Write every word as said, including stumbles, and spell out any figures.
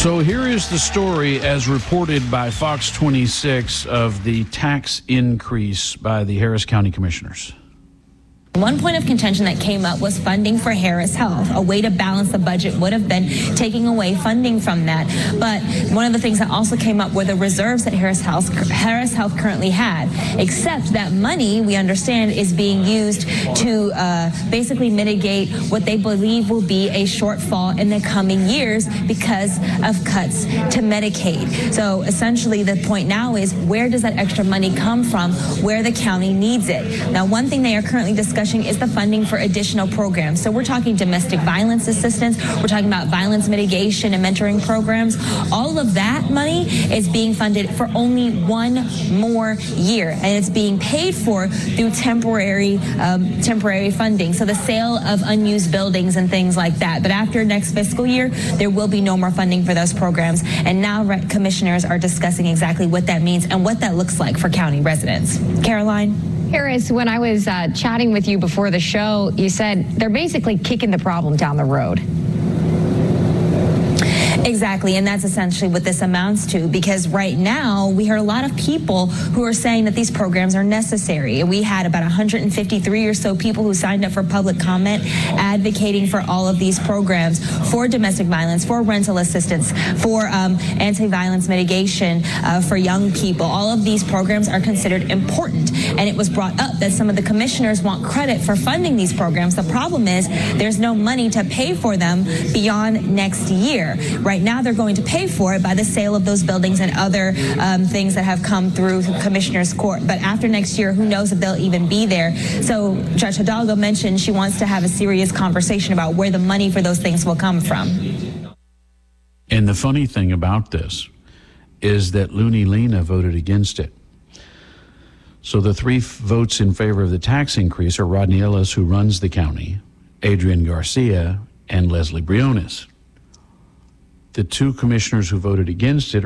So here is the story as reported by Fox twenty-six of the tax increase by the Harris County Commissioners. One point of contention that came up was funding for Harris Health. A way to balance the budget would have been taking away funding from that. But one of the things that also came up were the reserves that Harris Health, Harris Health currently had, except that money, we understand, is being used to uh, basically mitigate what they believe will be a shortfall in the coming years because of cuts to Medicaid. So essentially the point now is, where does that extra money come from, where the county needs it? Now, one thing they are currently discussing is the funding for additional programs. So we're talking domestic violence assistance, we're talking about violence mitigation and mentoring programs. All of that money is being funded for only one more year, and it's being paid for through temporary um, temporary funding. So the sale of unused buildings and things like that. But after next fiscal year, there will be no more funding for those programs. And now re- commissioners are discussing exactly what that means and what that looks like for county residents. Caroline? Harris, when I was uh, chatting with you before the show, you said they're basically kicking the problem down the road. Exactly, and that's essentially what this amounts to, because right now we heard a lot of people who are saying that these programs are necessary. We had about one hundred fifty-three or so people who signed up for public comment advocating for all of these programs, for domestic violence, for rental assistance, for um, anti-violence mitigation, uh, for young people. All of these programs are considered important, and it was brought up that some of the commissioners want credit for funding these programs. The problem is there's no money to pay for them beyond next year. Right now, they're going to pay for it by the sale of those buildings and other um, things that have come through Commissioner's Court. But after next year, who knows if they'll even be there. So Judge Hidalgo mentioned she wants to have a serious conversation about where the money for those things will come from. And the funny thing about this is that Looney Lena voted against it. So the three f- votes in favor of the tax increase are Rodney Ellis, who runs the county, Adrian Garcia, and Leslie Briones. The two commissioners who voted against it